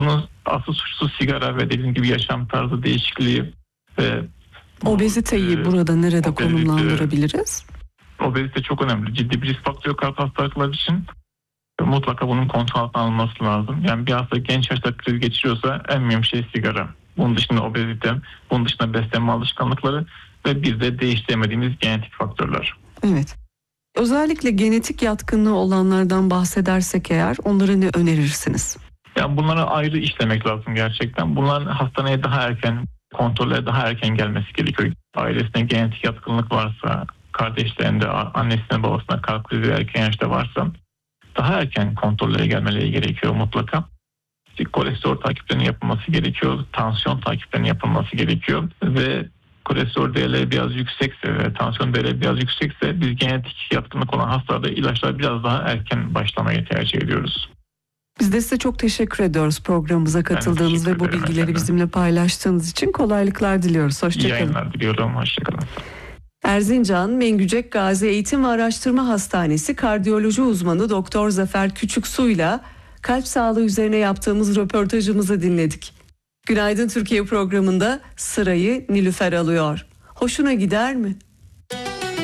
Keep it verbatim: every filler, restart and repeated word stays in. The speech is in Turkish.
Bunun asıl suçlusu sigara ve dediğim gibi yaşam tarzı değişikliği ve obeziteyi e, burada nerede obezite, konumlandırabiliriz? Obezite çok önemli. Ciddi bir risk faktörü kalp hastalıkları için mutlaka bunun kontrol altına alınması lazım. Yani bir hasta genç yaşta kriz geçiriyorsa en mühim şey sigara. Bunun dışında obezite, bunun dışında beslenme alışkanlıkları ve bir de değiştiremediğimiz genetik faktörler. Evet. Özellikle genetik yatkınlığı olanlardan bahsedersek eğer onlara ne önerirsiniz? Yani bunları ayrı işlemek lazım gerçekten. Bunların hastaneye daha erken, kontrollere daha erken gelmesi gerekiyor. Ailesinde genetik yatkınlık varsa, kardeşlerinde, annesinde, babasında kalp krizi erken yaşta varsa daha erken kontrollere gelmeleri gerekiyor mutlaka. Kolesterol takiplerinin yapılması gerekiyor, tansiyon takiplerinin yapılması gerekiyor ve kolesterol değerleri biraz yüksekse ve tansiyon değerleri biraz yüksekse biz genetik yatkınlık olan hastalarda ilaçlara biraz daha erken başlamayı tercih ediyoruz. Biz de size çok teşekkür ediyoruz programımıza katıldığınız ve bu bilgileri efendim. bizimle paylaştığınız için. Kolaylıklar diliyoruz. Hoşçakalın. İyi yayınlar diliyorum. Hoşçakalın. Erzincan Mengücek Gazi Eğitim ve Araştırma Hastanesi kardiyoloji uzmanı Doktor Zafer Küçüksu'yla kalp sağlığı üzerine yaptığımız röportajımızı dinledik. Günaydın Türkiye programında sırayı Nilüfer alıyor. Hoşuna gider mi?